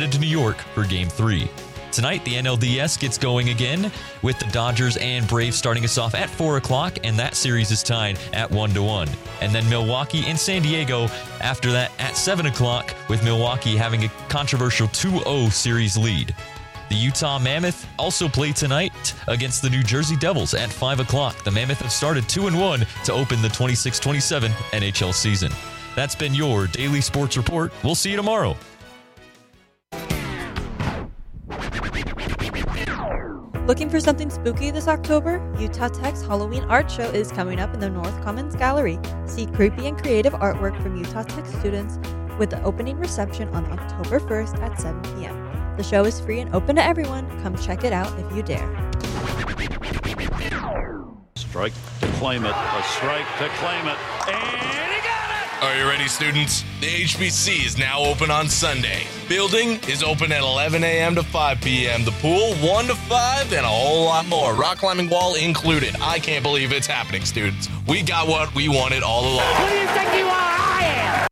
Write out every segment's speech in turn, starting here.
headed to New York for Game 3. Tonight, the NLDS gets going again with the Dodgers and Braves starting us off at 4 o'clock, and that series is tied at 1-1. And then Milwaukee and San Diego after that at 7 o'clock, with Milwaukee having a controversial 2-0 series lead. The Utah Mammoth also play tonight against the New Jersey Devils at 5 o'clock. The Mammoth have started 2-1 to open the 26-27 NHL season. That's been your Daily Sports Report. We'll see you tomorrow. Looking for something spooky this October? Utah Tech's Halloween Art Show is coming up in the North Commons Gallery. See creepy and creative artwork from Utah Tech students with the opening reception on October 1st at 7 p.m. The show is free and open to everyone. Come check it out if you dare. Strike to claim it. A strike to claim it. And he got it! Are you ready, students? The HBC is now open on Sunday. Building is open at 11 a.m. to 5 p.m. The pool, 1 to 5, and a whole lot more. Rock climbing wall included. I can't believe it's happening, students. We got what we wanted all along. Who do you think you are? I am!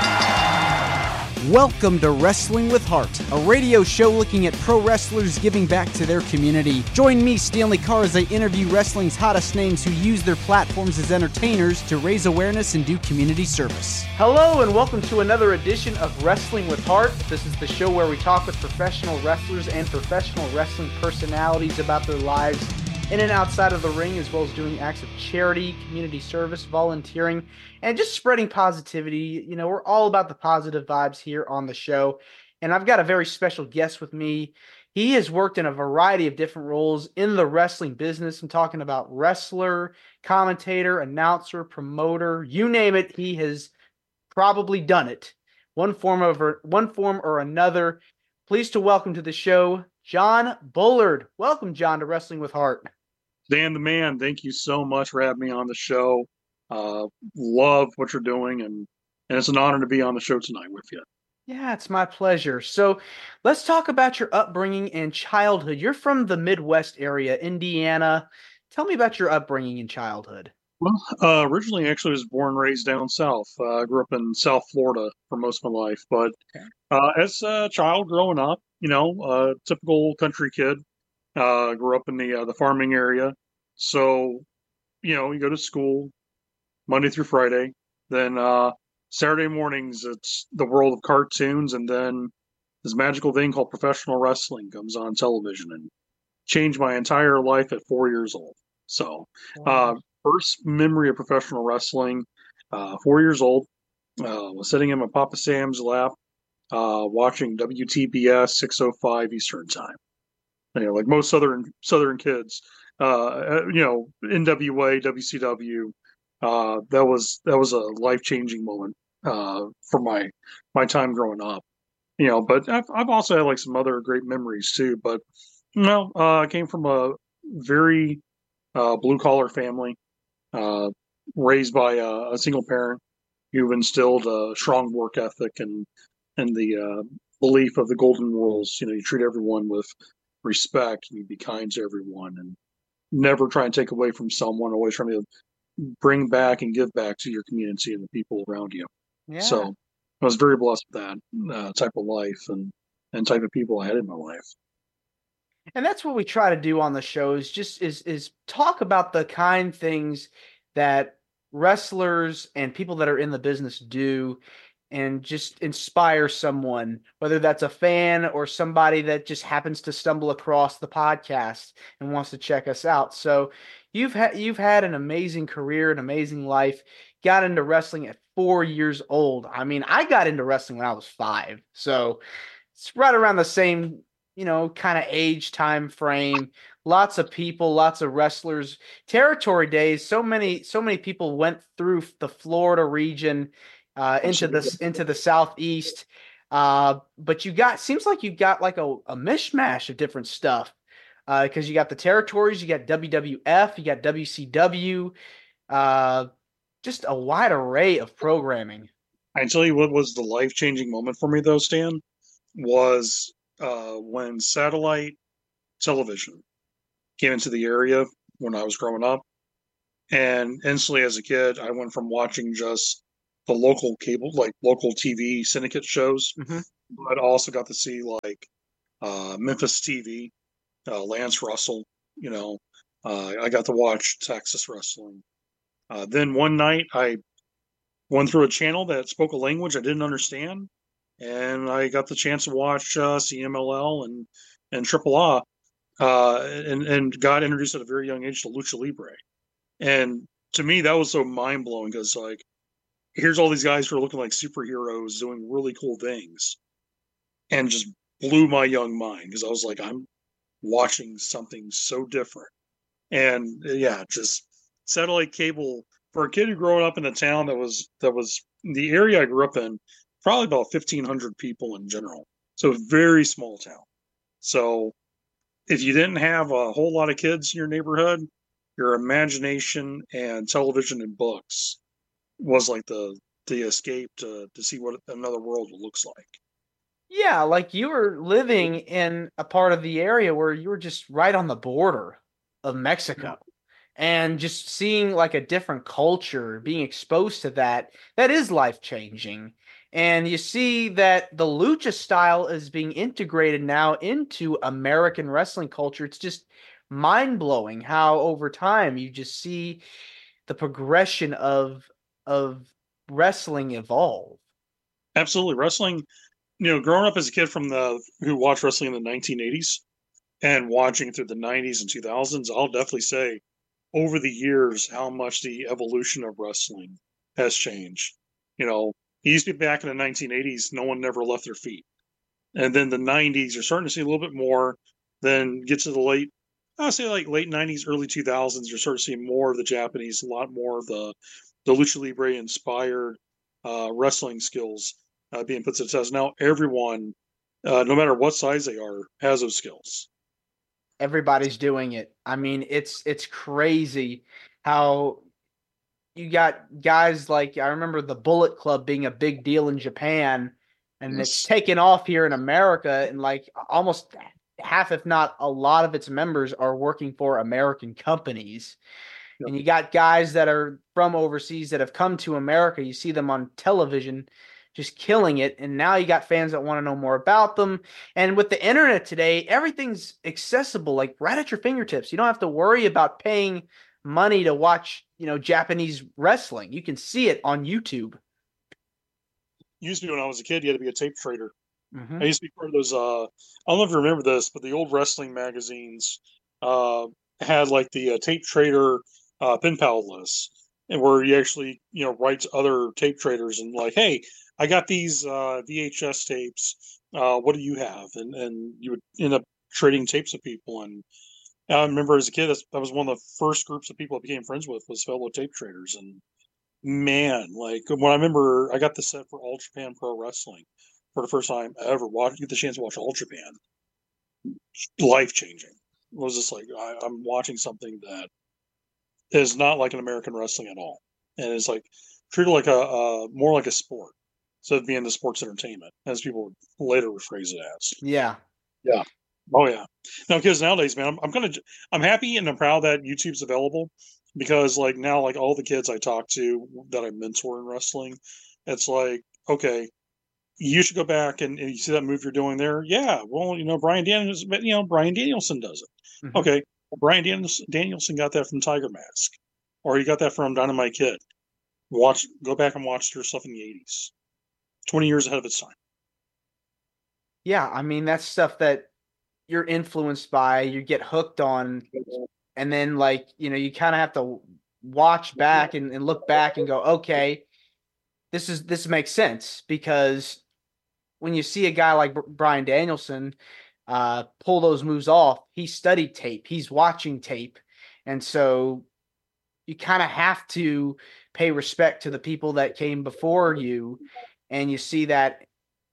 Welcome to Wrestling with Heart, a radio show looking at pro wrestlers giving back to their community. Join me, Stanley Carr, as I interview wrestling's hottest names who use their platforms as entertainers to raise awareness and do community service. Hello and welcome to another edition of Wrestling with Heart. This is the show where we talk with professional wrestlers and professional wrestling personalities about their lives in and outside of the ring, as well as doing acts of charity, community service, volunteering, and just spreading positivity. You know, we're all about the positive vibes here on the show. And I've got a very special guest with me. He has worked in a variety of different roles in the wrestling business. I'm talking about wrestler, commentator, announcer, promoter, you name it. He has probably done it, one form or another. Pleased to welcome to the show, John Bullard. Welcome, John, to Wrestling with Heart. Dan the man, thank you so much for having me on the show. Love what you're doing, and it's an honor to be on the show tonight with you. Yeah, it's my pleasure. So let's talk about your upbringing and childhood. You're from the Midwest area, Indiana. Tell me about your upbringing and childhood. Well, originally, actually, I was born and raised down south. I grew up in South Florida for most of my life. But as a child growing up, typical country kid, grew up in the farming area. So, you go to school Monday through Friday. Then Saturday mornings, it's the world of cartoons. And then this magical thing called professional wrestling comes on television and changed my entire life at 4 years old. So, first memory of professional wrestling, 4 years old, was sitting in my Papa Sam's lap, watching WTBS 6:05 Eastern Time. Like most Southern kids, NWA, WCW, that was a life-changing moment for my time growing up. But I've also had like some other great memories too. But I came from a very blue-collar family, raised by a single parent who instilled a strong work ethic and the belief of the golden rules. You treat everyone with respect, and you be kind to everyone, and never try and take away from someone. Always trying to bring back and give back to your community and the people around you. Yeah. So I was very blessed with that type of life and type of people I had in my life. And that's what we try to do on the show is talk about the kind things that wrestlers and people that are in the business do, and just inspire someone, whether that's a fan or somebody that just happens to stumble across the podcast and wants to check us out. So you've had an amazing career, an amazing life. Got into wrestling at 4 years old. I mean, I got into wrestling when I was 5. So it's right around the same, kind of age time frame. Lots of people, lots of wrestlers. Territory days. So many people went through the Florida region into the Southeast. But seems like you got like a mishmash of different stuff. Because you got the territories, you got WWF, you got WCW, just a wide array of programming. I tell you what was the life-changing moment for me though, Stan, was when satellite television came into the area when I was growing up. And instantly as a kid, I went from watching just the local cable, like local TV syndicate shows, but I also got to see like Memphis TV, Lance Russell. I got to watch Texas wrestling. Then one night I went through a channel that spoke a language I didn't understand, and I got the chance to watch CMLL and Triple A, and got introduced at a very young age to Lucha Libre. And to me, that was so mind blowing because like here's all these guys who are looking like superheroes doing really cool things, and just blew my young mind because I was like, I'm watching something so different. And yeah, just satellite cable for a kid who grew up in a town that was the area I grew up in, probably about 1,500 people in general. So very small town. So if you didn't have a whole lot of kids in your neighborhood, your imagination and television and books was like the escape to see what another world looks like. Yeah, like you were living in a part of the area where you were just right on the border of Mexico. And just seeing like a different culture, being exposed to that is life changing. And you see that the lucha style is being integrated now into American wrestling culture. It's just mind blowing how over time you just see the progression of wrestling evolve. Absolutely. Wrestling, growing up as a kid who watched wrestling in the 1980s and watching through the 90s and 2000s, I'll definitely say over the years how much the evolution of wrestling has changed. It used to be back in the 1980s, no one never left their feet. And then the 90s, you're starting to see a little bit more. Then get to the I'll say like late 90s, early 2000s, you're starting to see more of the Japanese, a lot more of the Lucha Libre inspired wrestling skills being put to the test. Now everyone, no matter what size they are, has those skills. Everybody's doing it. I mean, it's crazy how you got guys like I remember the Bullet Club being a big deal in Japan, and it's taken off here in America, and like almost half, if not a lot of its members are working for American companies. Yep. And you got guys that are from overseas that have come to America. You see them on television just killing it. And now you got fans that want to know more about them. And with the internet today, everything's accessible, like right at your fingertips. You don't have to worry about paying money to watch, Japanese wrestling. You can see it on YouTube. Used to be when I was a kid, you had to be a tape trader. Mm-hmm. I used to be part of those, I don't know if you remember this, but the old wrestling magazines had like the tape trader pen pal lists, and where you actually, write to other tape traders and like, hey, I got these VHS tapes. What do you have? And you would end up trading tapes with people. And I remember as a kid, that was one of the first groups of people I became friends with was fellow tape traders. And man, like when I remember I got the set for All Japan Pro Wrestling for the first time ever, get the chance to watch All Japan. Life changing. It was just like I'm watching something that is not like an American wrestling at all, and it's like treated like more like a sport. So it'd be in the sports entertainment, as people would later rephrase it as. Yeah. Yeah. Oh yeah. Now, kids nowadays, man, I'm happy and I'm proud that YouTube's available because like now, like all the kids I talk to that I mentor in wrestling, it's like, okay, you should go back and you see that move you're doing there. Yeah. Well, Bryan Danielson does it. Mm-hmm. Okay. Well, Bryan Danielson got that from Tiger Mask, or he got that from Dynamite Kid. Go back and watch their stuff in the 80s. 20 years ahead of its time. Yeah, I mean, that's stuff that you're influenced by, you get hooked on, and then, like, you kind of have to watch back and look back and go, okay, this makes sense, because when you see a guy like Bryan Danielson pull those moves off, he studied tape, he's watching tape, and so you kind of have to pay respect to the people that came before you. And you see that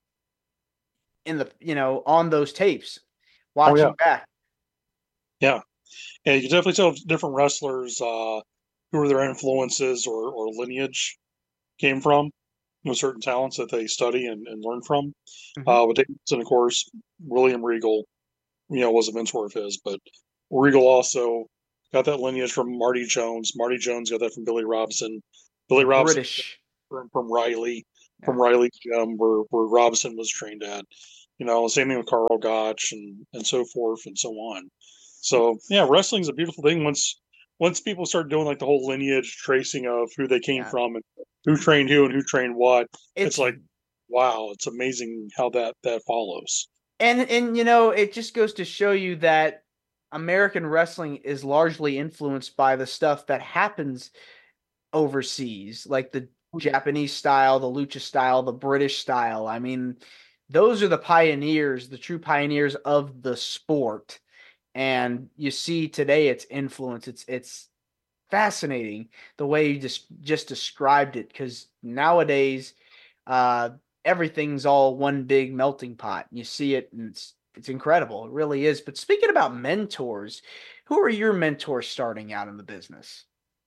in the, on those tapes, watching back. Yeah. Yeah. You can definitely tell different wrestlers who are their influences or lineage came from, certain talents that they study and learn from. Mm-hmm. With Danielson, of course, William Regal, was a mentor of his, but Regal also got that lineage from Marty Jones. Marty Jones got that from Billy Robinson. Billy Robinson British from Riley. from Riley's Gym where Robinson was trained at. Same thing with Carl Gotch and so forth and so on. So yeah, wrestling's a beautiful thing once people start doing like the whole lineage tracing of who they came from and who trained who and who trained what. It's like, wow, it's amazing how that follows. And it just goes to show you that American wrestling is largely influenced by the stuff that happens overseas, like the Japanese style, the lucha style, the British style. I mean, those are the pioneers, the true pioneers of the sport. And you see today its influence. It's fascinating the way you just described it, because nowadays everything's all one big melting pot. You see it, and it's incredible. It really is. But speaking about mentors, who are your mentors starting out in the business?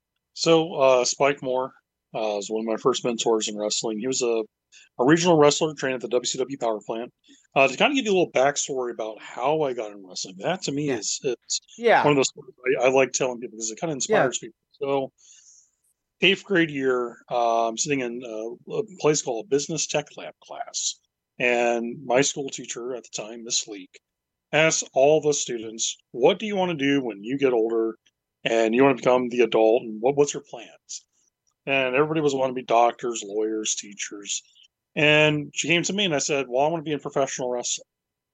So Spike Moore was one of my first mentors in wrestling. He was a regional wrestler trained at the WCW Power Plant. To kind of give you a little backstory about how I got in wrestling, that to me is one of those stories I like telling people because it kind of inspires people. So 8th grade year, I'm sitting in a place called a Business Tech Lab class. And my school teacher at the time, Miss Leak, asked all the students, what do you want to do when you get older and you want to become the adult, and what's your plans? And everybody was wanting to be doctors, lawyers, teachers. And she came to me and I said, well, I want to be in professional wrestling.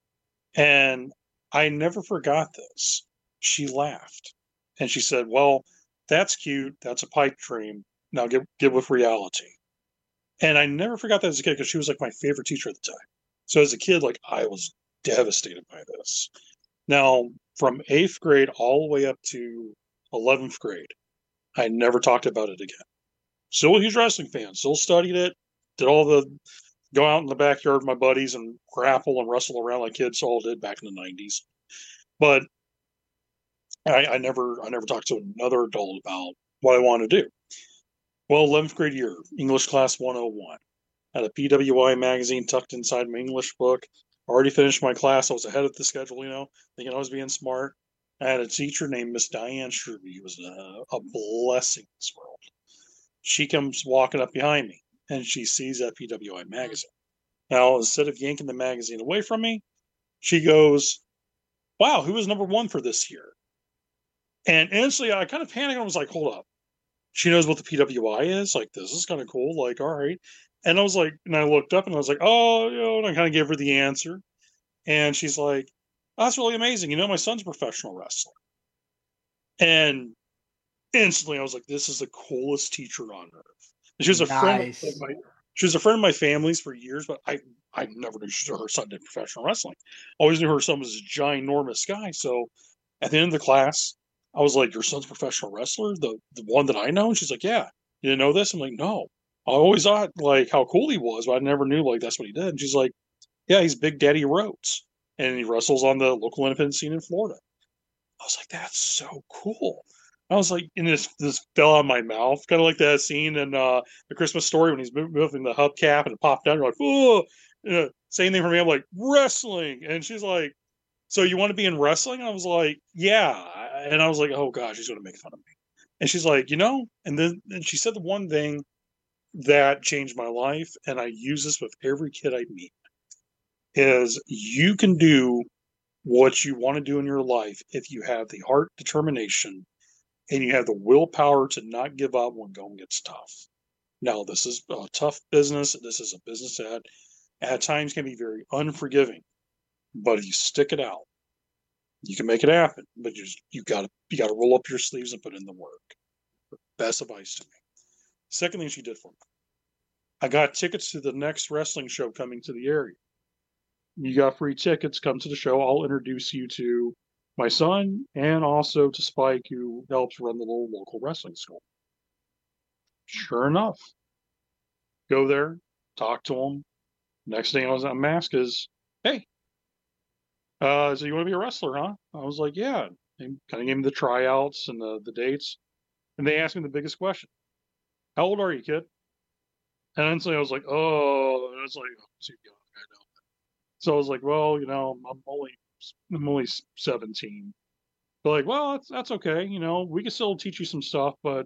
And I never forgot this. She laughed and she said, well, that's cute. That's a pipe dream. Now get with reality. And I never forgot that as a kid because she was like my favorite teacher at the time. So as a kid, like I was devastated by this. Now, from 8th grade all the way up to 11th grade, I never talked about it again. Still a huge wrestling fan, still studied it, did all the go out in the backyard with my buddies and grapple and wrestle around like kids all did back in the 90s. But I never talked to another adult about what I want to do. Well, 11th grade year, English class 101. Had a PWI magazine tucked inside my English book. Already finished my class. I was ahead of the schedule, thinking I was being smart. I had a teacher named Miss Diane Shrewby, who was a blessing in this world. She comes walking up behind me, and she sees that PWI magazine. Now, instead of yanking the magazine away from me, she goes, wow, who was number 1 for this year? And instantly, I kind of panicked and was like, hold up. She knows what the PWI is? Like, this is kind of cool. Like, all right. And I was like, and I looked up and I was like, oh, and I kind of gave her the answer. And she's like, oh, that's really amazing. My son's a professional wrestler. And instantly I was like, this is the coolest teacher on earth. And she was a friend of my family's for years, but I never knew her son did professional wrestling. Always knew her son was a ginormous guy. So at the end of the class, I was like, your son's a professional wrestler? The one that I know? And she's like, yeah. You didn't know this? I'm like, no. I always thought like how cool he was, but I never knew like that's what he did. And she's like, yeah, he's Big Daddy Rhodes. And he wrestles on the local independent scene in Florida. I was like, that's so cool. I was like, and this fell out of my mouth, kind of like that scene in the Christmas Story when he's moving the hubcap and it popped down. You're like, oh, same thing for me. I'm like, wrestling. And she's like, so you want to be in wrestling? And I was like, yeah. And I was like, oh gosh, she's going to make fun of me. And she's like, and she said the one thing that changed my life, and I use this with every kid I meet, is you can do what you want to do in your life if you have the heart, determination, and you have the willpower to not give up when going gets tough. Now, this is a tough business. This is a business that at times can be very unforgiving. But if you stick it out, you can make it happen. But you got to roll up your sleeves and put in the work. Best advice to me. Second thing she did for me, I got tickets to the next wrestling show coming to the area. You got free tickets. Come to the show. I'll introduce you to my son and also to Spike, who helps run the little local wrestling school. Sure enough, go there, talk to him. Next thing I was on mask is, hey, so you want to be a wrestler, huh? I was like, yeah. They kind of gave me the tryouts and the dates. And they asked me the biggest question. How old are you, kid? And instantly I was like, oh, and it's like, oh, too young, I know. So I was like, well, I'm only 17. They're like, well, that's okay. We can still teach you some stuff, but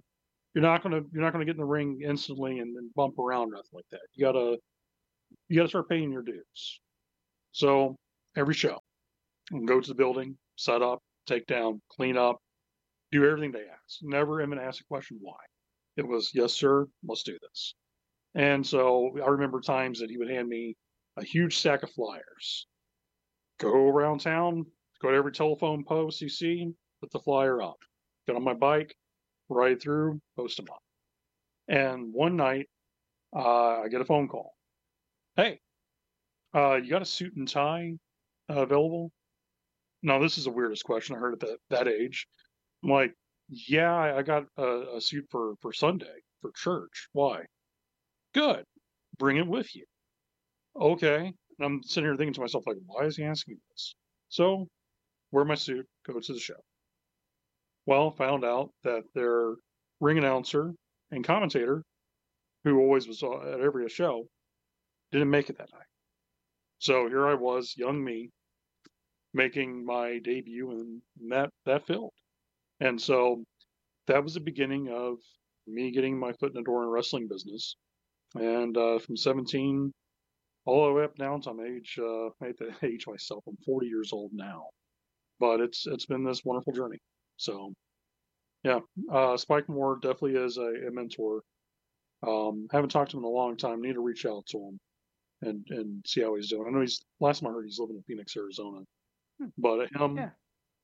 you're not gonna get in the ring instantly and then bump around or nothing like that. You gotta start paying your dues. So every show, go to the building, set up, take down, clean up, do everything they ask. Never even ask a question why. It was, yes, sir, let's do this. And so I remember times that he would hand me a huge stack of flyers. Go around town, go to every telephone post you see, put the flyer up. Get on my bike, ride through, post them up. And one night, I get a phone call. Hey, you got a suit and tie available? Now, this is the weirdest question I heard at that age. I'm like, yeah, I got a suit for Sunday, for church. Why? Good. Bring it with you. Okay. And I'm sitting here thinking to myself, like, why is he asking me this? So, wear my suit, go to the show. Well, found out that their ring announcer and commentator, who always was at every show, didn't make it that night. So here I was, young me, making my debut, and that filled. And so that was the beginning of me getting my foot in the door in the wrestling business. And from 17 all the way up now to my age, I hate to age myself, I'm 40 years old now. But it's been this wonderful journey. So, yeah, Spike Moore definitely is a mentor. Haven't talked to him in a long time. Need to reach out to him and see how he's doing. I know last time I heard he's living in Phoenix, Arizona. But him,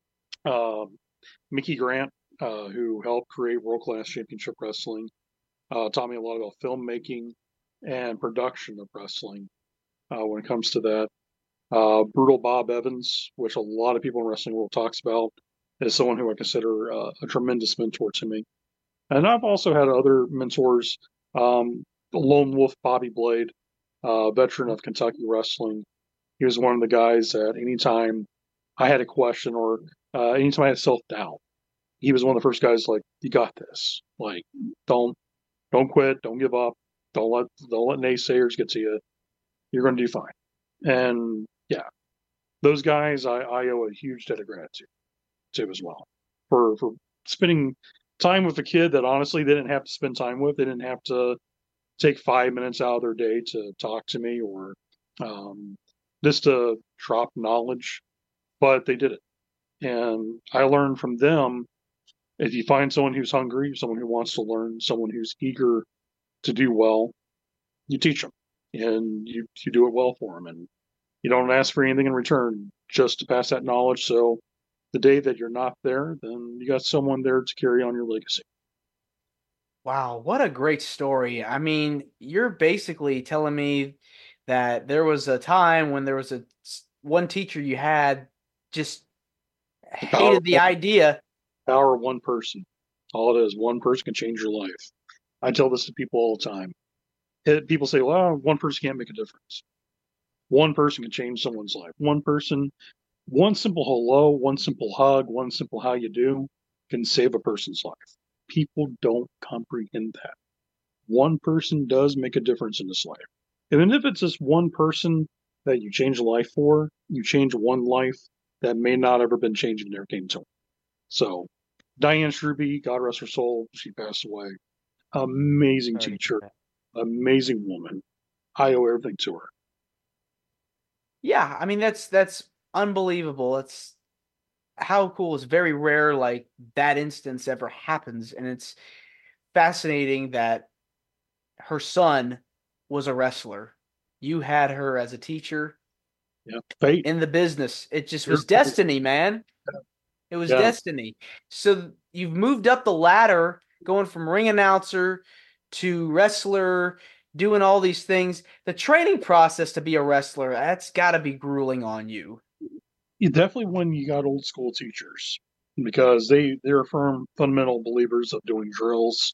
Mickey Grant, who helped create World Class Championship Wrestling, taught me a lot about filmmaking and production of wrestling when it comes to that. Brutal Bob Evans, which a lot of people in wrestling world talks about, is someone who I consider a tremendous mentor to me. And I've also had other mentors, Lone Wolf Bobby Blade, veteran of Kentucky wrestling. He was one of the guys that anytime I had a question or anytime I had self-doubt, he was one of the first guys like, you got this. Like, don't quit, don't give up, don't let naysayers get to you. You're going to do fine. And yeah, those guys I owe a huge debt of gratitude to as well for spending time with a kid that honestly they didn't have to spend time with. They didn't have to take 5 minutes out of their day to talk to me or just to drop knowledge, but they did it. And I learned from them. If you find someone who's hungry, someone who wants to learn, someone who's eager to do well, you teach them and you do it well for them. And you don't ask for anything in return, just to pass that knowledge. So the day that you're not there, then you got someone there to carry on your legacy. Wow, what a great story. I mean, you're basically telling me that there was a time when there was one teacher you had just hated the idea. Power of one person. All it is, one person can change your life. I tell this to people all the time. People say, well, one person can't make a difference. One person can change someone's life. One person, one simple hello, one simple hug, one simple how you do can save a person's life. People don't comprehend that. One person does make a difference in this life. And if it's just one person that you change a life for, you change one life that may not ever been changed and never came to them. So Diane Shrewby, God rest her soul, she passed away. Amazing teacher, amazing woman. I owe everything to her. Yeah, I mean that's unbelievable. It's how cool. It's very rare like that instance ever happens, and it's fascinating that her son was a wrestler. You had her as a teacher. Yeah, fate in the business. It just was destiny, man. It was destiny. So you've moved up the ladder, going from ring announcer to wrestler, doing all these things. The training process to be a wrestler, that's got to be grueling on you. Definitely when you got old school teachers, because they're firm fundamental believers of doing drills.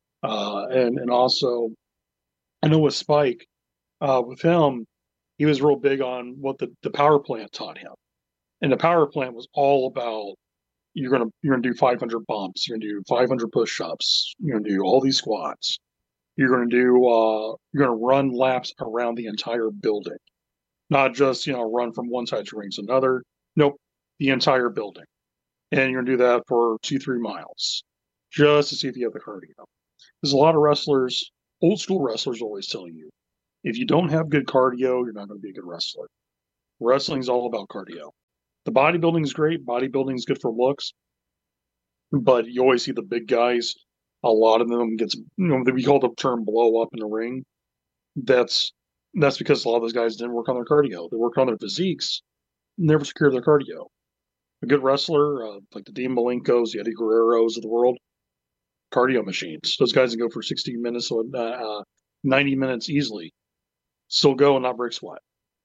And also, I know with Spike, with him, he was real big on what the power plant taught him. And the power plant was all about you're gonna do 500 bumps, you're gonna do 500 push-ups, you're gonna do all these squats, you're gonna run laps around the entire building, not just run from one side to ring to another. Nope, the entire building, and you're gonna do that for 2-3 miles, just to see if you have the cardio. There's a lot of wrestlers, old school wrestlers always tell you, if you don't have good cardio, you're not going to be a good wrestler. Wrestling's all about cardio. The bodybuilding is great. Bodybuilding is good for looks, but you always see the big guys. A lot of them gets, we call the term blow up in the ring. That's because a lot of those guys didn't work on their cardio. They worked on their physiques, never secured their cardio. A good wrestler, like the Dean Malenkos, the Eddie Guerreros of the world, cardio machines. Those guys can go for 60 minutes or 90 minutes easily. Still go and not break sweat.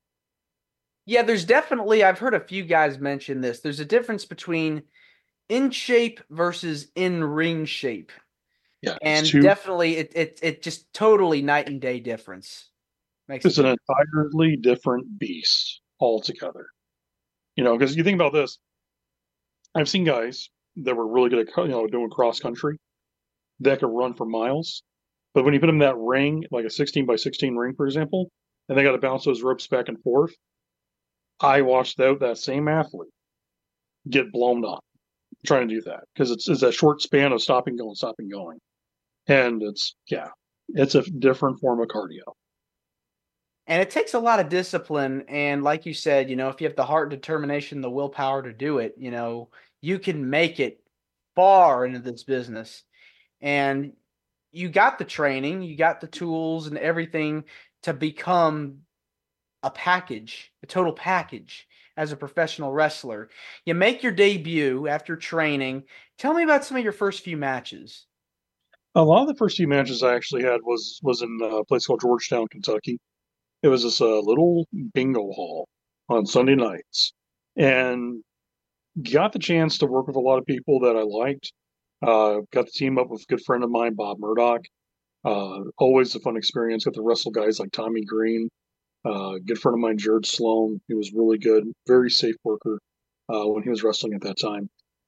Yeah, there's definitely, I've heard a few guys mention this. There's a difference between in shape versus in ring shape. Yeah, and definitely it just totally night and day difference. It's an entirely different beast altogether. Because you think about this, I've seen guys that were really good at doing cross country that could run for miles, but when you put them in that ring, like a 16 by 16 ring, for example, and they got to bounce those ropes back and forth, I watched that same athlete get blown up trying to do that because it's that short span of stopping, going. And it's a different form of cardio. And it takes a lot of discipline. And like you said, if you have the heart, determination, the willpower to do it, you can make it far into this business. And you got the training, you got the tools and everything to become a total package as a professional wrestler. You make your debut after training. Tell me about some of your first few matches. A lot of the first few matches I actually had was in a place called Georgetown, Kentucky. It was this little bingo hall on Sunday nights, and got the chance to work with a lot of people that I liked. Got to team up with a good friend of mine, Bob Murdoch. Always a fun experience. Got to wrestle guys like Tommy Green. Good friend of mine, Jared Sloan. He was really good, very safe worker when he was wrestling at that time.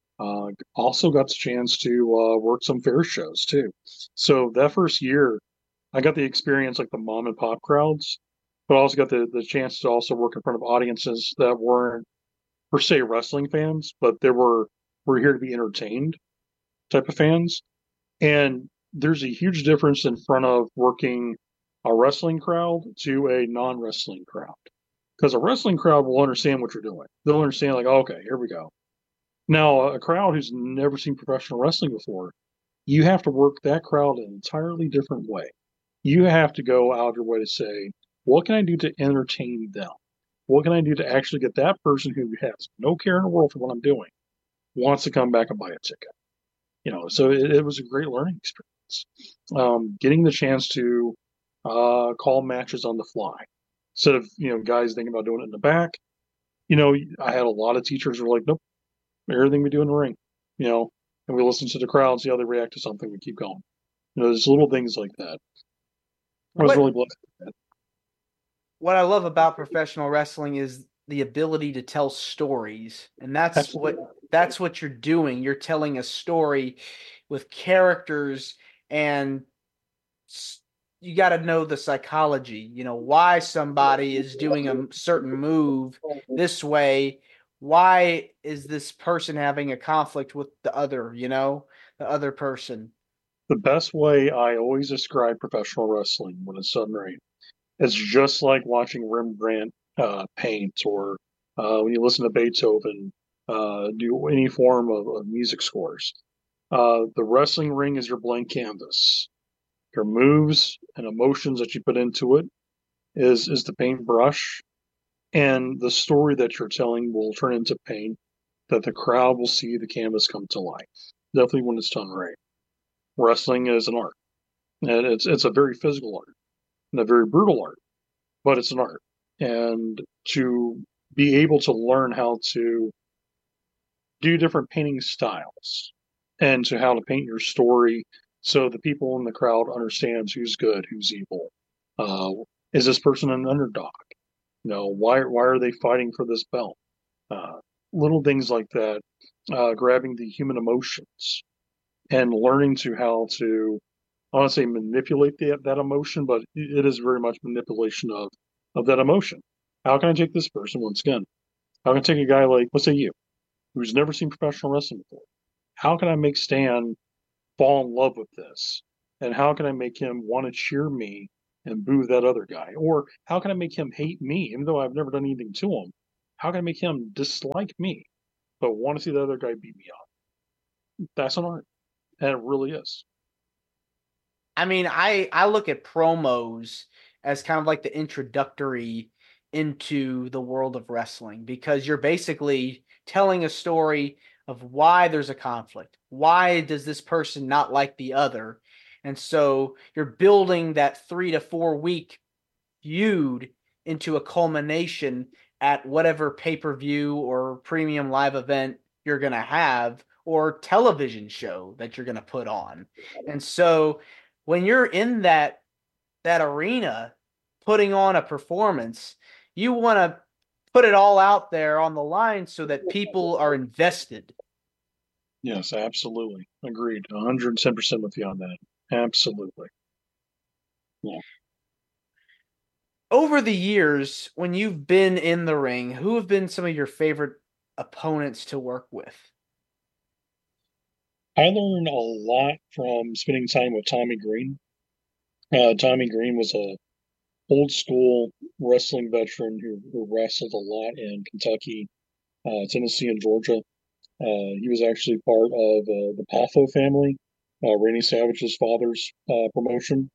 Also got the chance to work some fair shows too. So that first year, I got the experience like the mom and pop crowds, but I also got the chance to also work in front of audiences that weren't per se wrestling fans, but we're here to be entertained type of fans. And there's a huge difference in front of working a wrestling crowd to a non-wrestling crowd. Because a wrestling crowd will understand what you're doing. They'll understand, like, okay, here we go. Now, a crowd who's never seen professional wrestling before, you have to work that crowd an entirely different way. You have to go out of your way to say, what can I do to entertain them? What can I do to actually get that person who has no care in the world for what I'm doing, wants to come back and buy a ticket? So it was a great learning experience. Getting the chance to call matches on the fly instead of guys thinking about doing it in the back. I had a lot of teachers who were like, nope, everything we do in the ring, and we listen to the crowd, see how they react to something, we keep going. There's little things like that. I was really blessed with that. What I love about professional wrestling is the ability to tell stories, and that's what you're doing. You're telling a story with characters, and you got to know the psychology, why somebody is doing a certain move this way. Why is this person having a conflict with the other, the other person? The best way I always describe professional wrestling when it's done right, it's just like watching Rembrandt paint, or when you listen to Beethoven do any form of music scores. The wrestling ring is your blank canvas. Your moves and emotions that you put into it is the paintbrush, and the story that you're telling will turn into paint that the crowd will see the canvas come to life. Definitely when it's done right. Wrestling is an art, and it's a very physical art and a very brutal art, but it's an art. And to be able to learn how to do different painting styles and to how to paint your story so the people in the crowd understands who's good, who's evil. Is this person an underdog? Why are they fighting for this belt? Little things like that, grabbing the human emotions and learning how to, I want to say manipulate that emotion, but it is very much manipulation of that emotion. How can I take this person once again? How can I take a guy like, let's say you, who's never seen professional wrestling before? How can I make Stan fall in love with this And how can I make him want to cheer me and boo that other guy? Or how can I make him hate me, even though I've never done anything to him? How can I make him dislike me, but want to see the other guy beat me up? That's an art. And it really is. I mean, I look at promos as kind of like the introductory into the world of wrestling, because you're basically telling a story of why there's a conflict. Why does this person not like the other? And so you're building that 3 to 4 week feud into a culmination at whatever pay-per-view or premium live event you're going to have, or television show that you're going to put on. And so when you're in that arena putting on a performance, you want to put it all out there on the line so that people are invested. Yes, absolutely. Agreed. 110% with you on that. Absolutely. Yeah. Over the years, when you've been in the ring, who have been some of your favorite opponents to work with? I learned a lot from spending time with Tommy Green. Tommy Green was a old school wrestling veteran who wrestled a lot in Kentucky, Tennessee, and Georgia. He was actually part of the Poffo family, Randy Savage's father's promotion,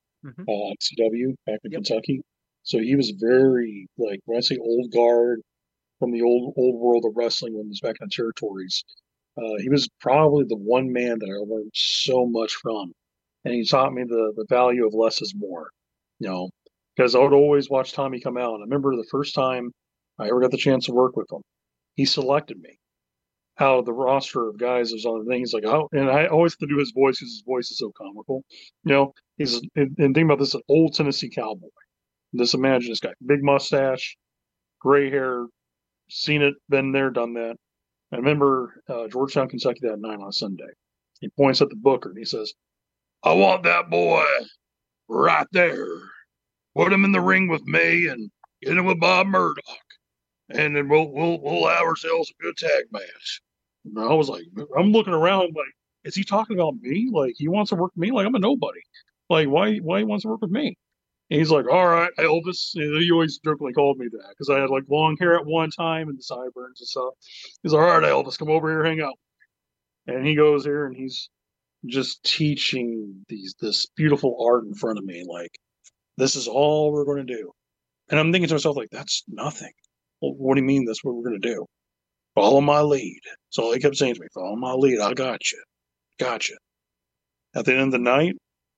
XCW back in Kentucky. So he was very, like, when I say old guard from the old world of wrestling when he was back in the territories, he was probably the one man that I learned so much from. And he taught me the value of less is more, because I would always watch Tommy come out. And I remember the first time I ever got the chance to work with him, he selected me out of the roster of guys that was on the thing. He's like, oh, and I always have to do his voice because his voice is so comical. He's, and think about this, an old Tennessee cowboy. Just imagine this guy, big mustache, gray hair, seen it, been there, done that. I remember Georgetown, Kentucky that night on Sunday. He points at the booker and he says, I want that boy right there. Put him in the ring with me and get him with Bob Murdoch. And then we'll have ourselves a good tag match. And I was like, I'm looking around like, is he talking about me? Like, he wants to work with me? Like, I'm a nobody. Like, why he wants to work with me? And he's like, all right, Elvis. And he always jokingly called me that because I had like long hair at one time and the sideburns and stuff. He's like, all right, Elvis, come over here, hang out. And he goes here and he's just teaching this beautiful art in front of me. Like, this is all we're going to do. And I'm thinking to myself, like, that's nothing. Well, what do you mean that's what we're going to do? Follow my lead. So all he kept saying to me, follow my lead. I got you. Got you. At the end of the night,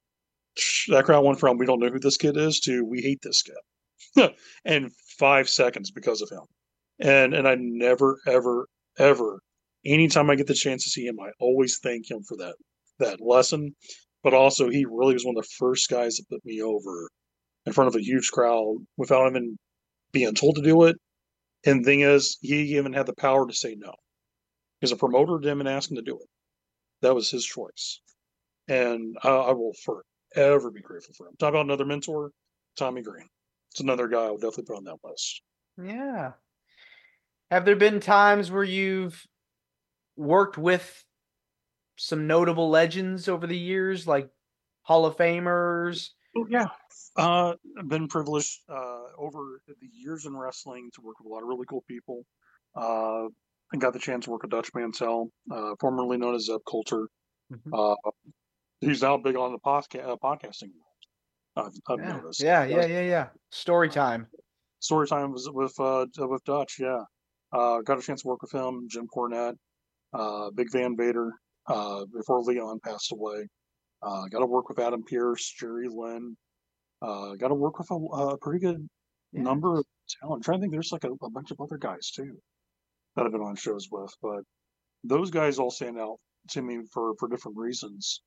that crowd went from, we don't know who this kid is, to we hate this kid. In 5 seconds because of him. And I never, ever, ever, anytime I get the chance to see him, I always thank him for that lesson. But also, he really was one of the first guys that put me over in front of a huge crowd without even being told to do it. And the thing is, he even had the power to say no. Because a promoter didn't even ask him to do it. That was his choice. And I will forever be grateful for him. Talk about another mentor, Tommy Green. It's another guy I would definitely put on that list. Yeah. Have there been times where you've worked with some notable legends over the years, like Hall of Famers? Oh, yeah. I've been privileged over the years in wrestling to work with a lot of really cool people. I got the chance to work with Dutch Mantell, formerly known as Zeb Coulter. He's now big on the podcasting world. I've noticed. Yeah. Story time was with Dutch. Yeah, got a chance to work with him. Jim Cornette, Big Van Vader, before Leon passed away. Got to work with Adam Pearce, Jerry Lynn. Got to work with a pretty good number of talent. I'm trying to think. There's like a bunch of other guys too that I've been on shows with, but those guys all stand out to me for different reasons.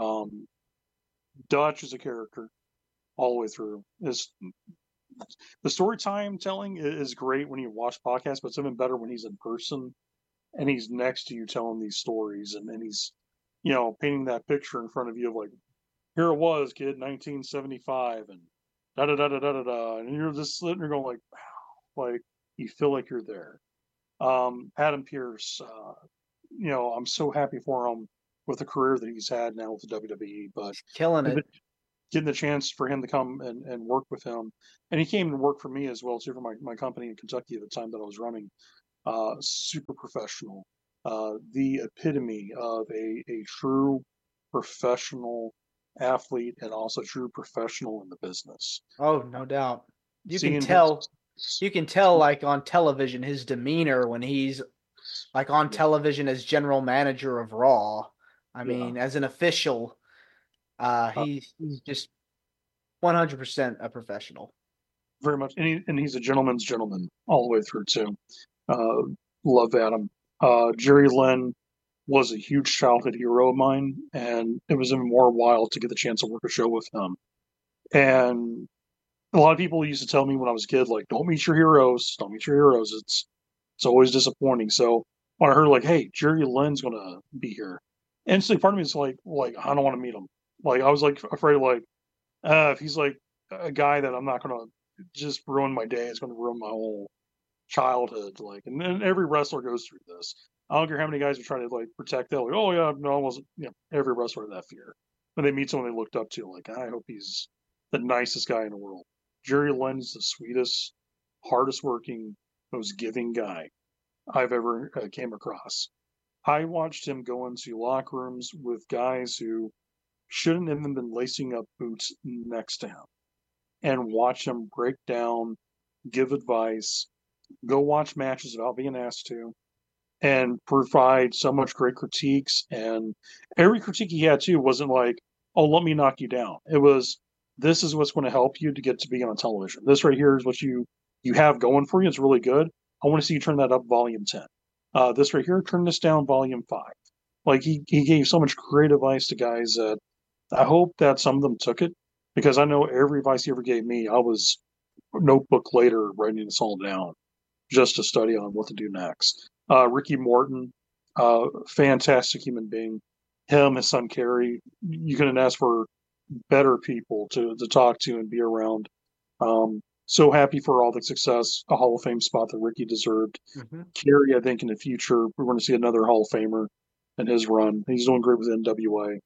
Dutch is a character all the way through. The storytime telling is great when you watch podcasts, but it's even better when he's in person and he's next to you telling these stories, and he's, painting that picture in front of you of like, here it was, kid, 1975, and da da da da da da da, and you're just sitting there going like, wow, like you feel like you're there. Adam Pearce, I'm so happy for him with the career that he's had now with the WWE, but Killing it. getting the chance for him to come and work with him. And he came and worked for me as well, too, for my company in Kentucky at the time that I was running. Super professional. The epitome of a true professional athlete and also true professional in the business. Oh, no doubt. You Seeing can his- tell. You can tell, like on television, his demeanor when he's like on television as general manager of Raw. I mean, as an official, he's just 100% a professional. Very much, and he's a gentleman's gentleman all the way through too. Love Adam. Jerry Lynn was a huge childhood hero of mine, and it was even more wild to get the chance to work a show with him. And a lot of people used to tell me when I was a kid, like, "Don't meet your heroes. Don't meet your heroes. It's always disappointing." So when I heard like, "Hey, Jerry Lynn's gonna be here," instantly part of me is like I don't want to meet him. Like I was like afraid like, if he's like a guy that I'm not gonna just ruin my day, it's gonna ruin my whole childhood. Like, and then every wrestler goes through this. I don't care how many guys are trying to like protect that. Like, oh yeah, no, I wasn't. Every wrestler had that fear when they meet someone they looked up to. Like, I hope he's the nicest guy in the world. Jerry Lynn's the sweetest, hardest working, most giving guy I've ever came across. I watched him go into locker rooms with guys who shouldn't have been lacing up boots next to him and watch him break down, give advice, go watch matches without being asked to, and provide so much great critiques. And every critique he had too wasn't like, "Oh, let me knock you down." It was, "This is what's going to help you to get to be on television. This right here is what you have going for you. It's really good. I want to see you turn that up volume 10. This right here, turn this down volume 5." Like he gave so much great advice to guys that I hope that some of them took it, because I know every advice he ever gave me, I was notebook later writing this all down just to study on what to do next. Ricky Morton, fantastic human being. Him, his son Kerry, you couldn't ask for better people to talk to and be around. So happy for all the success, a Hall of Fame spot that Ricky deserved. Kerry, I think in the future, we're going to see another Hall of Famer in his run. He's doing great with NWA.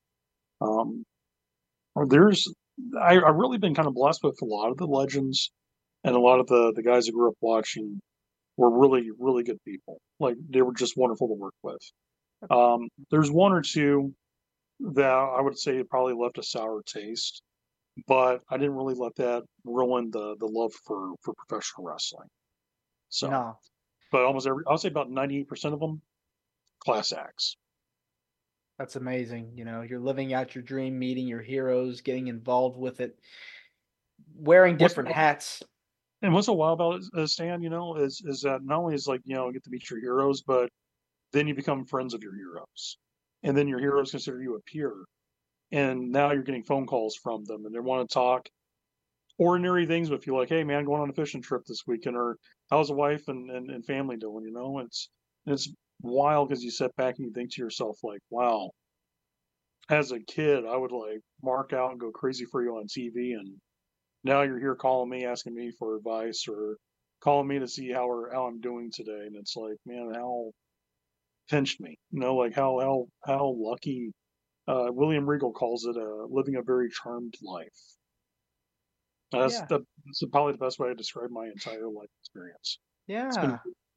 I've really been kind of blessed with a lot of the legends and a lot of the guys I grew up watching were really, really good people. Like, they were just wonderful to work with. There's one or two that I would say probably left a sour taste, but I didn't really let that ruin the love for professional wrestling. So, No. but I'll say about 98% of them, class acts. That's amazing. You're living out your dream, meeting your heroes, getting involved with it, wearing different hats. And what's so wild about it, Stan, is that not only is like, you get to meet your heroes, but then you become friends of your heroes. And then your heroes consider you a peer. And now you're getting phone calls from them and they want to talk ordinary things with you, like, "Hey man, going on a fishing trip this weekend," or "How's the wife and family doing?" It's wild because you sit back and you think to yourself, like, wow, as a kid, I would like mark out and go crazy for you on TV, and now you're here calling me, asking me for advice, or calling me to see how I'm doing today. And it's like, man, how pinched me, like how lucky. William Regal calls it living a very charmed life. That's probably the best way to describe my entire life experience. Yeah.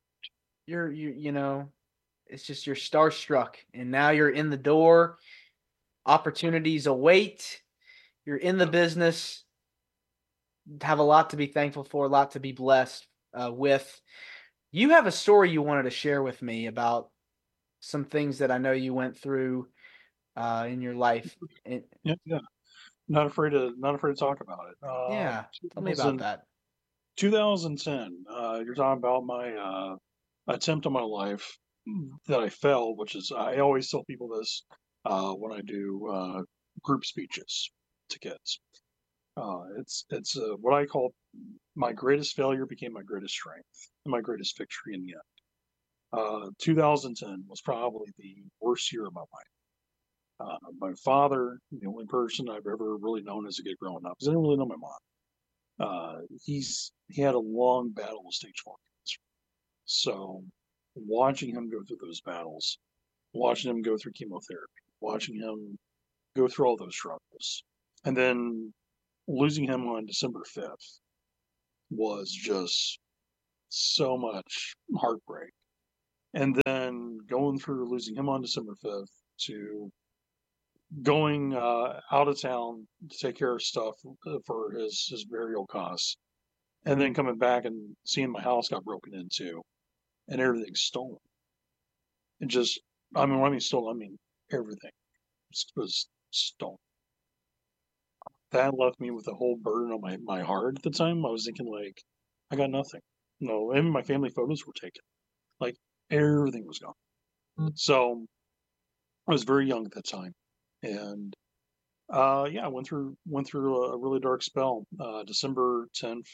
It's just you're starstruck, and now you're in the door. Opportunities await. You're in the business. Have a lot to be thankful for, a lot to be blessed with. You have a story you wanted to share with me about some things that I know you went through in your life. Yeah. Not afraid to talk about it. Tell me about that. 2010. You're talking about my attempt on my life that I failed, which is, I always tell people this when I do group speeches to kids. It's what I call my greatest failure became my greatest strength and my greatest victory in the end. 2010 was probably the worst year of my life. My father, the only person I've ever really known as a kid growing up, because I didn't really know my mom. He had a long battle with stage 4 cancer. So watching him go through those battles, watching him go through chemotherapy, watching him go through all those struggles. And then losing him on December 5th was just so much heartbreak. And then going through losing him on December 5th to going out of town to take care of stuff for his burial costs, and then coming back and seeing my house got broken into and everything stolen. And just, I mean, when I mean stolen, I mean everything was stolen. That left me with a whole burden on my heart at the time. I was thinking, like, I got nothing. No, even my family photos were taken. Like, everything was gone. So I was very young at that time. And yeah, I went through a really dark spell. December 10th,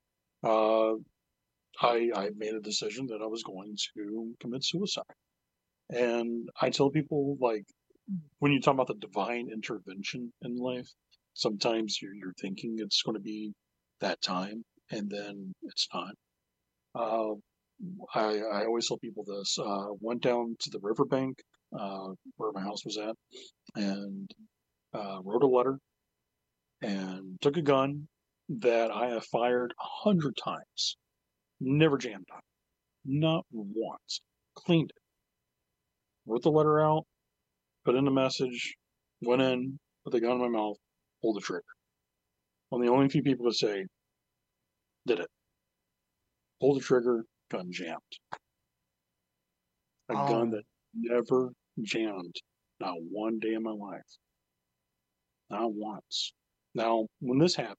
I made a decision that I was going to commit suicide. And I tell people, like, when you talk about the divine intervention in life, sometimes you're thinking it's going to be that time, and then it's not. I always tell people this. Went down to the riverbank where my house was at, and wrote a letter, and took a gun that I have fired 100 times. Never jammed on it. Not once. Cleaned it. Wrote the letter out, put in a message, went in, put the gun in my mouth, pulled the trigger. I'm the only few people that say, did it. Pulled the trigger, gun jammed. A gun that never jammed, not one day in my life. Not once. Now, when this happened,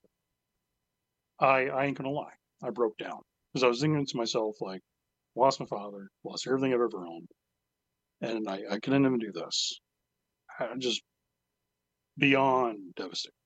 I ain't gonna lie, I broke down. Because I was thinking to myself, like, lost my father, lost everything I've ever owned, and I couldn't even do this. I just beyond devastated.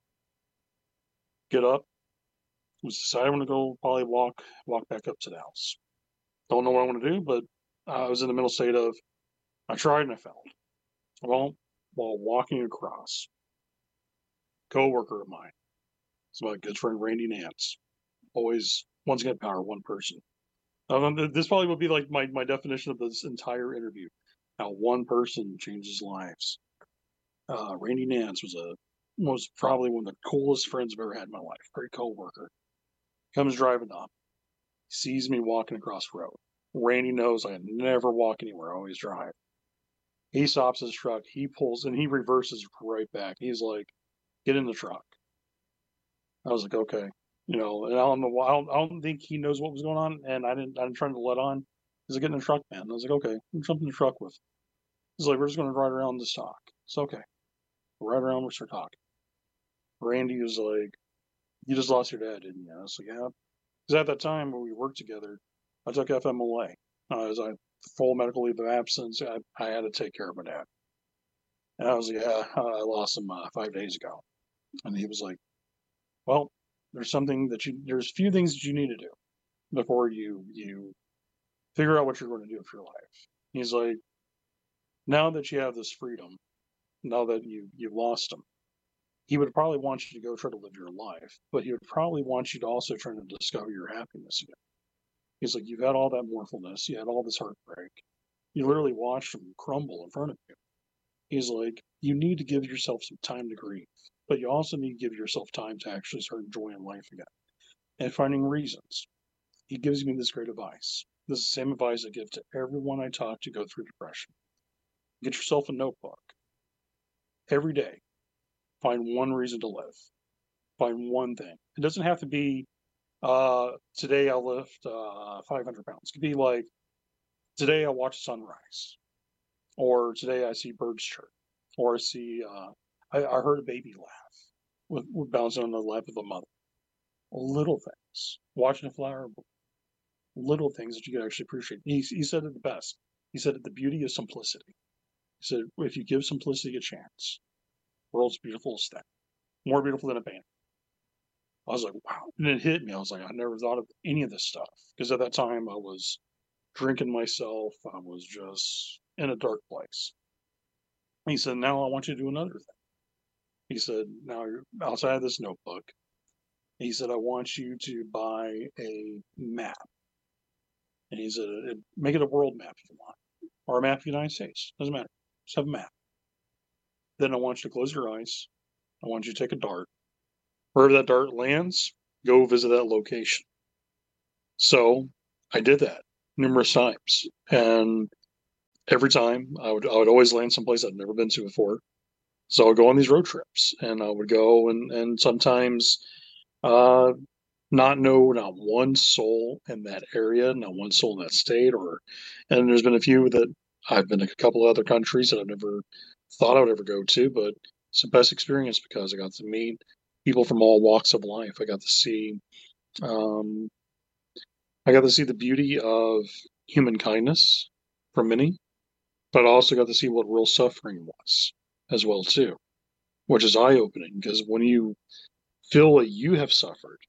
Get up, was decided I'm gonna go probably walk back up to the house. Don't know what I want to do, but I was in the middle state of I tried and I failed. Well, while walking across, co-worker of mine, it's my good friend Randy Nance, always once again power one person. This probably would be like my definition of this entire interview. How one person changes lives. Randy Nance was probably one of the coolest friends I've ever had in my life. Great co-worker. Comes driving up, sees me walking across the road. Randy knows I never walk anywhere. I always drive. He stops his truck. He pulls and he reverses right back. He's like, "Get in the truck." I was like, "Okay." You know, and I don't know why. I don't think he knows what was going on, and I didn't try to let on. He's like, "Get in the truck, man." And I was like, "Okay." I'm jumping in the truck with. He's like, "We're just going to ride around this talk." It's okay. We're right around. We start talking. Randy was like, "You just lost your dad, didn't you?" I was like, "Yeah." Because at that time when we worked together, I took FMLA. As I full medical leave of absence, I had to take care of my dad. And I was like, "Yeah, I lost him 5 days ago." And he was like, "Well, there's a few things that you need to do before you figure out what you're going to do with your life." He's like, "Now that you have this freedom, now that you've lost him, he would probably want you to go try to live your life, but he would probably want you to also try to discover your happiness again." He's like, "You've had all that mournfulness, you had all this heartbreak, you literally watched him crumble in front of you." He's like, "You need to give yourself some time to grieve, but you also need to give yourself time to actually start enjoying life again and finding reasons." He gives me this great advice. This is the same advice I give to everyone I talk to go through depression. Get yourself a notebook. Every day, find one reason to live. Find one thing. It doesn't have to be, today I'll lift 500 pounds. It could be like, today I watch sunrise. Or today I see birds chirp. Or I see, I heard a baby laugh with bouncing on the lap of a mother. Little things. Watching a flower bloom. Little things that you can actually appreciate. He said it the best. He said the beauty of simplicity. He said, if you give simplicity a chance, the world's beautiful thing. More beautiful than a painting. I was like, wow. And it hit me. I was like, I never thought of any of this stuff. Because at that time, I was drinking myself. I was just in a dark place. He said, now I want you to do another thing. He said, now you're outside of this notebook. He said, I want you to buy a map. And he said, make it a world map if you want. Or a map of the United States. Doesn't matter. Just have a map. then I want you to close your eyes. I want you to take a dart. Wherever that dart lands, go visit that location. So I did that numerous times, and every time I would always land someplace I'd never been to before. So I would go on these road trips, and I would go and sometimes not know not one soul in that area, not one soul in that state, and there's been a few that I've been to a couple of other countries that I've never thought I would ever go to, but it's the best experience because I got to meet people from all walks of life. Um, I got to see the beauty of human kindness for many, but I also got to see what real suffering was as well too, which is eye-opening because when you feel what you have suffered,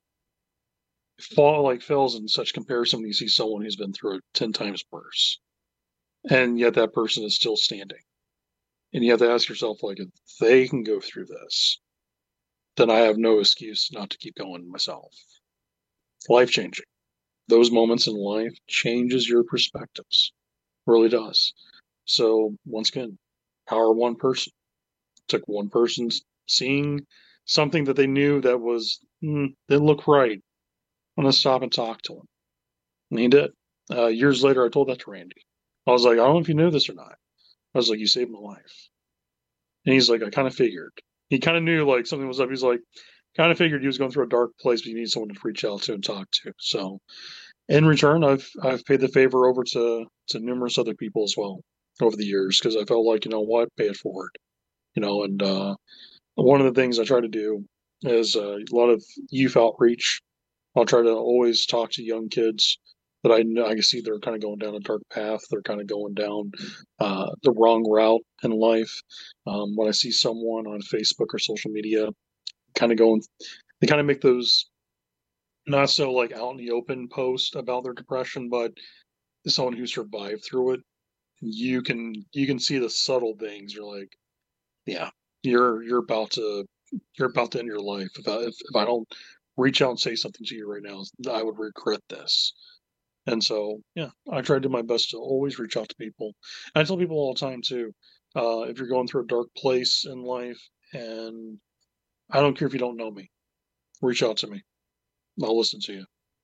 fails in such comparison when you see someone who's been through it 10 times worse, and yet that person is still standing. And you have to ask yourself, like, if they can go through this, then I have no excuse not to keep going myself. Life-changing. Those moments in life changes your perspectives. Really does. So, once again, power of one person. Took one person seeing something that they knew that didn't look right. I'm going to stop and talk to him. And he did. Years later, I told that to Randy. I was like, I don't know if you knew this or not. I was like, you saved my life. And he's like, I kind of figured. He kind of knew like something was up. He's like, kind of figured he was going through a dark place, but you need someone to reach out to and talk to. So, in return, I've paid the favor over to numerous other people as well over the years because I felt like, you know what, pay it forward. You know, and one of the things I try to do is a lot of youth outreach. I'll try to always talk to young kids that I know I can see they're kind of going down a dark path. They're kind of going down the wrong route in life. When I see someone on Facebook or social media kind of going, they kind of make those not so like out in the open post about their depression, but someone who survived through it. You can see the subtle things. You're like, yeah, you're about to end your life. If I don't reach out and say something to you right now, I would regret this. And so, yeah, I try to do my best to always reach out to people. And I tell people all the time too, if you're going through a dark place in life, and I don't care if you don't know me, reach out to me. I'll listen to you.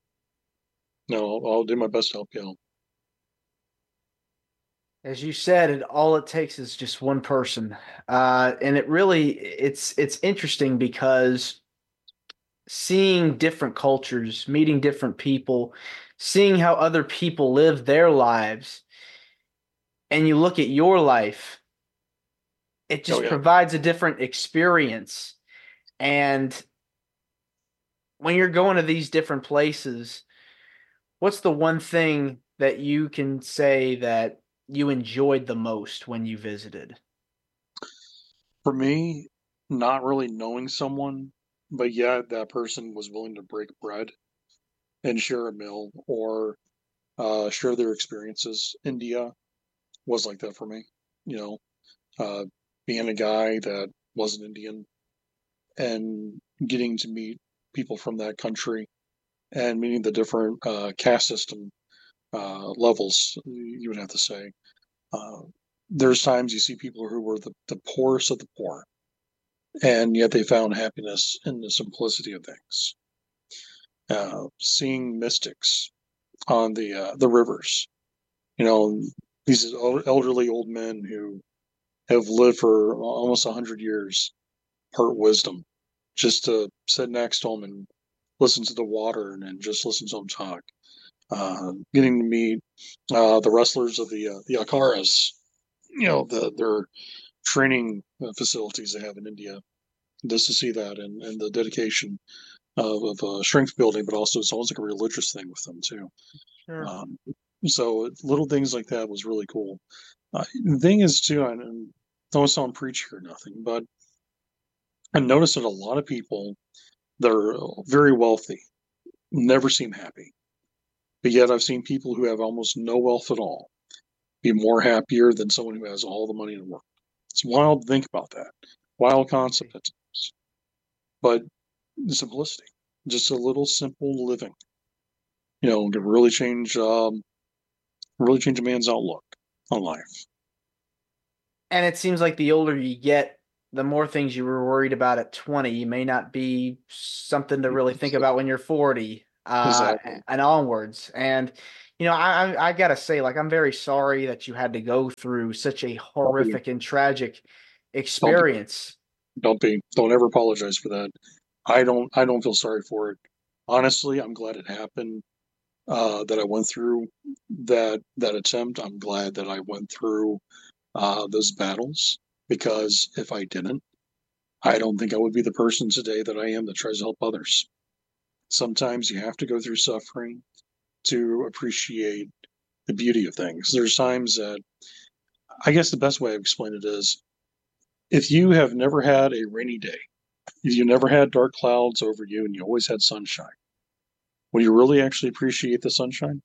No, I'll do my best to help you out. As you said, all it takes is just one person, and it's interesting because seeing different cultures, meeting different people, seeing how other people live their lives, and you look at your life, it just provides a different experience. And when you're going to these different places, what's the one thing that you can say that you enjoyed the most when you visited? For me, not really knowing someone, but yet that person was willing to break bread and share a meal or share their experiences. India was like that for me. You know, being a guy that wasn't Indian and getting to meet people from that country and meeting the different caste system levels, you would have to say. There's times you see people who were the poorest of the poor, and yet they found happiness in the simplicity of things. Seeing mystics on the rivers, you know, these elderly old men who have lived for almost 100 years, part wisdom, just to sit next to them and listen to the water and just listen to them talk. Getting to meet the wrestlers of the Akaras, you know, their training facilities they have in India, just to see that and the dedication of strength building, but also it's almost like a religious thing with them too. Sure. So little things like that was really cool. The thing is too, I don't sound preachy or nothing, but I noticed that a lot of people that are very wealthy never seem happy. But yet I've seen people who have almost no wealth at all be more happier than someone who has all the money in the world. It's wild to think about that. Wild concept at times. But the simplicity, just a little simple living, you know, can really change a man's outlook on life. And it seems like the older you get, the more things you were worried about at 20 may not be something to really think about when you're 40 Exactly. and onwards. And I gotta say, like, I'm very sorry that you had to go through such a Don't be, horrific and tragic don't be, experience. don't ever apologize for that. I don't feel sorry for it. Honestly, I'm glad it happened. That I went through that attempt. I'm glad that I went through those battles, because if I didn't, I don't think I would be the person today that I am that tries to help others. Sometimes you have to go through suffering to appreciate the beauty of things. There's times that, I guess the best way to explain it is, if you have never had a rainy day, if you never had dark clouds over you and you always had sunshine, will you really actually appreciate the sunshine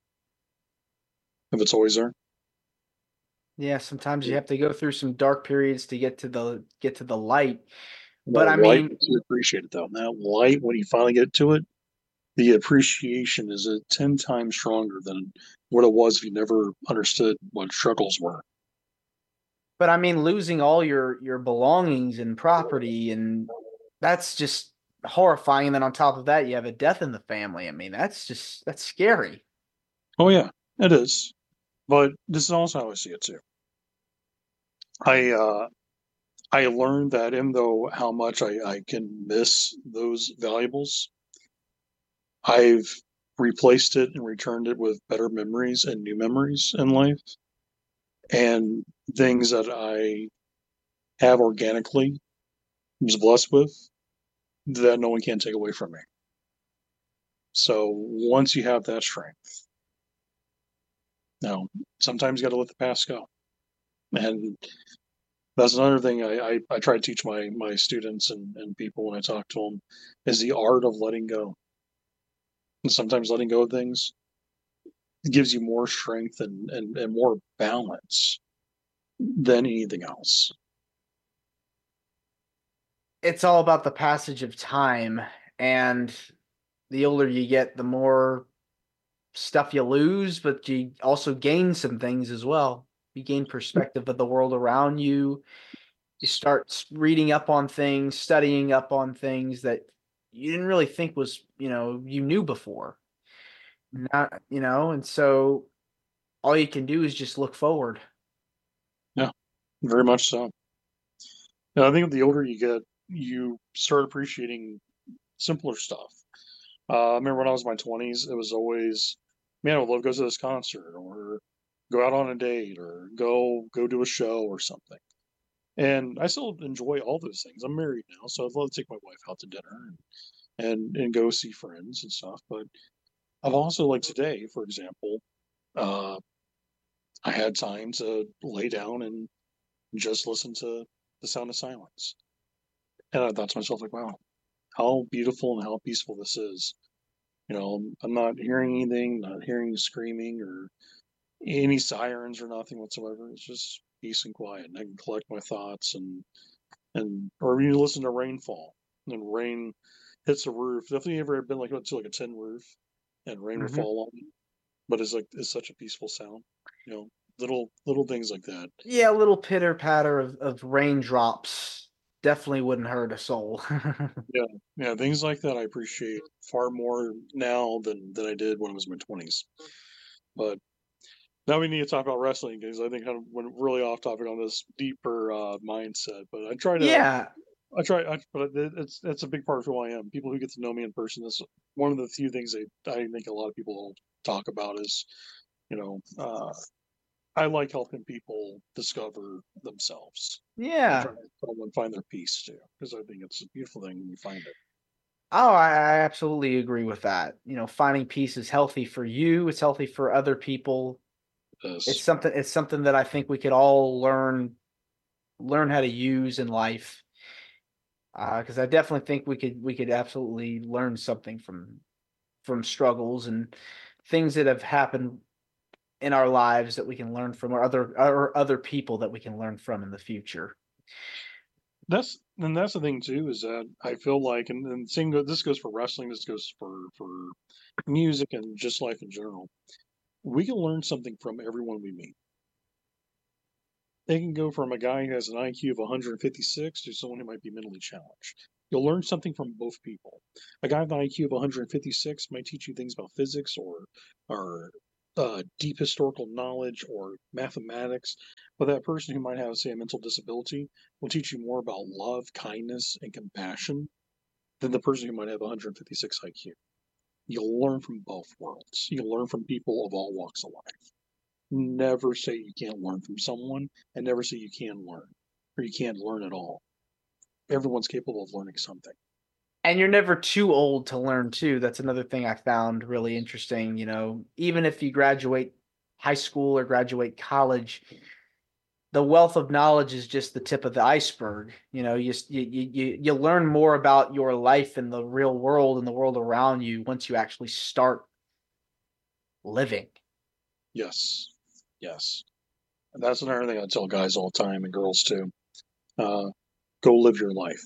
if it's always there? Yeah, sometimes you have to go through some dark periods to get to the light. But That I light mean, makes you appreciate it, though. That light, when you finally get to it, the appreciation is 10 times stronger than what it was if you never understood what struggles were. losing all your belongings and property, and that's just horrifying. And then on top of that, you have a death in the family. I mean, that's scary. Oh, yeah, it is. But this is also how I see it, too. I I learned that even though how much I can miss those valuables, I've replaced it and returned it with better memories and new memories in life, and things that I have organically was blessed with that no one can take away from me. So once you have that strength, now sometimes you got to let the past go, and that's another thing I try to teach my students and people when I talk to them is the art of letting go. And sometimes letting go of things gives you more strength and more balance than anything else. It's all about the passage of time, and the older you get, the more stuff you lose, but you also gain some things as well. You gain perspective of the world around you. You start reading up on things, studying up on things that you didn't really think was, you knew before. Not, and so all you can do is just look forward. Yeah, very much so. And I think the older you get, you start appreciating simpler stuff. I remember when I was in my 20s, it was always, man, I would love to go to this concert or go out on a date or go do a show or something. And I still enjoy all those things. I'm married now, so I'd love to take my wife out to dinner and go see friends and stuff. But I've also, like today, for example, uh, I had time to lay down and just listen to the sound of silence. And I thought to myself, like, wow, how beautiful and how peaceful this is. I'm not hearing anything, not hearing screaming or any sirens or nothing whatsoever. It's just peace and quiet, and I can collect my thoughts and or you listen to rainfall and rain hits the roof. Definitely ever been like to like a tin roof and rain would Mhm. fall on it, but it's such a peaceful sound. Little things like that. Yeah, a little pitter patter of raindrops definitely wouldn't hurt a soul. Yeah, yeah, things like that I appreciate far more now than I did when I was in my 20s. But now we need to talk about wrestling because I think I went really off topic on this deeper mindset. But Yeah. but it's a big part of who I am. People who get to know me in person, that's one of the few things I think a lot of people don't talk about is, you know, uh, I like helping people discover themselves and Yeah. trying to help them find their peace too, because I think it's a beautiful thing when you find it. Oh, I absolutely agree with that. Finding peace is healthy for you, it's healthy for other people. It's Yes. something that I think we could all learn how to use in life. Because I definitely think we could absolutely learn something from struggles and things that have happened in our lives that we can learn from, or other people that we can learn from in the future. That's the thing too is that I feel like and this goes for wrestling, this goes for music and just life in general. We can learn something from everyone we meet. They can go from a guy who has an IQ of 156 to someone who might be mentally challenged. You'll learn something from both people. A guy with an IQ of 156 might teach you things about physics or deep historical knowledge or mathematics, but that person who might have, say, a mental disability will teach you more about love, kindness, and compassion than the person who might have 156 IQ. You'll learn from both worlds. You'll learn from people of all walks of life. Never say you can't learn from someone, and never say you can learn, or you can't learn at all. Everyone's capable of learning something. And you're never too old to learn too. That's another thing I found really interesting. Even if you graduate high school or graduate college, the wealth of knowledge is just the tip of the iceberg. You learn more about your life in the real world and the world around you once you actually start living. Yes. And that's another thing I tell guys all the time, and girls too. Go live your life.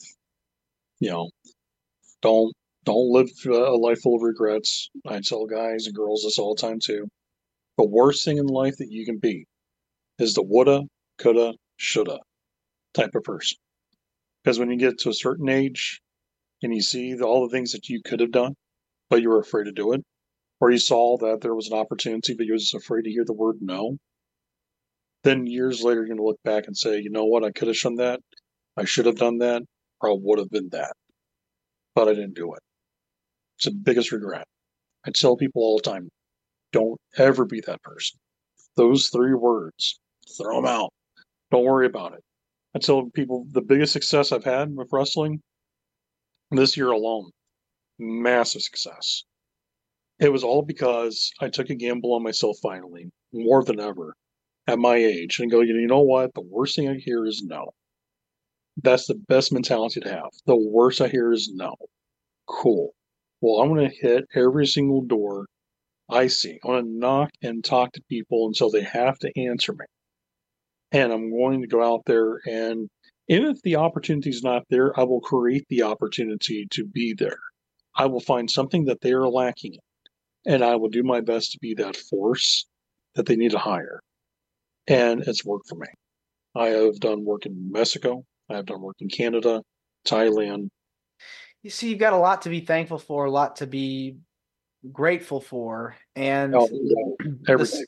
Don't live a life full of regrets. I tell guys and girls this all the time too. The worst thing in life that you can be is the woulda, coulda, shoulda type of person. Because when you get to a certain age and you see all the things that you could have done, but you were afraid to do it, or you saw that there was an opportunity, but you were just afraid to hear the word no, then years later, you're going to look back and say, you know what, I could have done that, I should have done that, or I would have been that, but I didn't do it. It's the biggest regret. I tell people all the time, don't ever be that person. Those 3 words, throw them out. Don't worry about it. I tell people the biggest success I've had with wrestling this year alone, massive success. It was all because I took a gamble on myself finally, more than ever, at my age, and go, you know what? The worst thing I hear is no. That's the best mentality to have. The worst I hear is no. Cool. Well, I'm going to hit every single door I see. I'm going to knock and talk to people until they have to answer me. And I'm going to go out there, and even if the opportunity is not there, I will create the opportunity to be there. I will find something that they are lacking in, and I will do my best to be that force that they need to hire. And it's worked for me. I have done work in Mexico. I have done work in Canada, Thailand. You see, you've got a lot to be thankful for, a lot to be grateful for. And everything.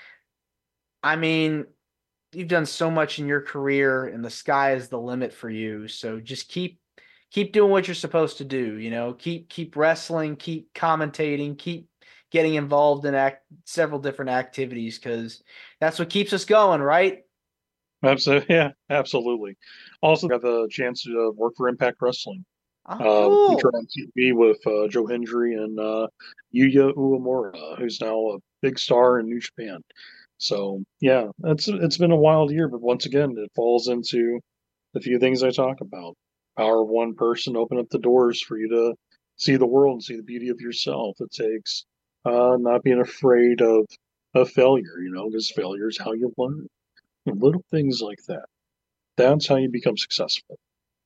I mean, you've done so much in your career, and the sky is the limit for you. So just keep doing what you're supposed to do. Keep wrestling, keep commentating, keep getting involved in several different activities, because that's what keeps us going, right? Absolutely, yeah, absolutely. Also, got the chance to work for Impact Wrestling. Cool. Featured on TV with Joe Hendry and Yuya Uemura, who's now a big star in New Japan. So yeah, it's been a wild year, but once again, it falls into the few things I talk about. Power of one person open up the doors for you to see the world and see the beauty of yourself. It takes not being afraid of failure, because failure is how you learn. Little things like that. That's how you become successful.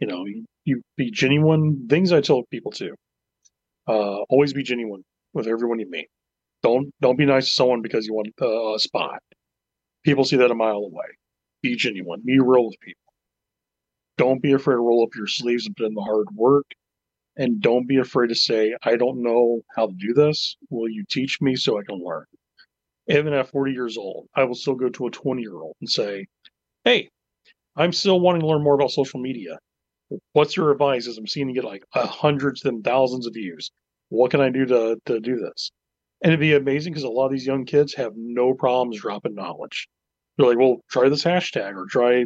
You be genuine. Things I tell people too. Always be genuine with everyone you meet. Don't be nice to someone because you want a spot. People see that a mile away. Be genuine. Be real with people. Don't be afraid to roll up your sleeves and put in the hard work. And don't be afraid to say, I don't know how to do this. Will you teach me so I can learn? Even at 40 years old, I will still go to a 20-year-old and say, hey, I'm still wanting to learn more about social media. What's your advice? As I'm seeing you get like hundreds and thousands of views. What can I do to do this? And it'd be amazing because a lot of these young kids have no problems dropping knowledge. They're like, well, try this hashtag or try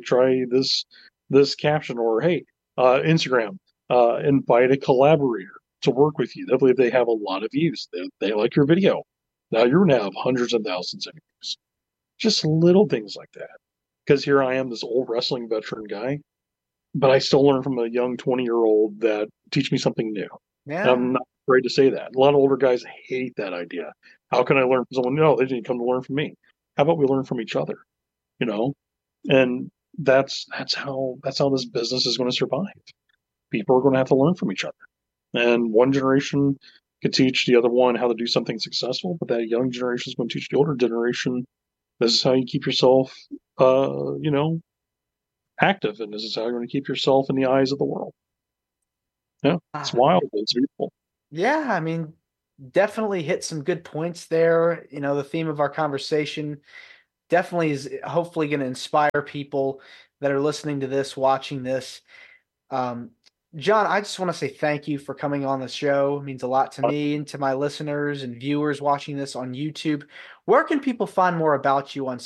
this caption, or hey, Instagram, invite a collaborator to work with you. Hopefully, if they have a lot of views, they like your video. Now you're going to have hundreds of thousands of views. Just little things like that. Because here I am, this old wrestling veteran guy, but I still learn from a young 20-year-old that teach me something new. Yeah. And I'm not afraid to say that. A lot of older guys hate that idea. How can I learn from someone? No, they didn't come to learn from me. How about we learn from each other? And that's how this business is going to survive. People are going to have to learn from each other. And one generation could teach the other one how to do something successful, but that young generation is going to teach the older generation, this is how you keep yourself, active, and this is how you're going to keep yourself in the eyes of the world. Yeah, it's wild. It's beautiful. Yeah, I mean, definitely hit some good points there. You know, the theme of our conversation definitely is hopefully going to inspire people that are listening to this, watching this. John, I just want to say thank you for coming on the show. It means a lot to me and to my listeners and viewers watching this on YouTube. Where can people find more about you on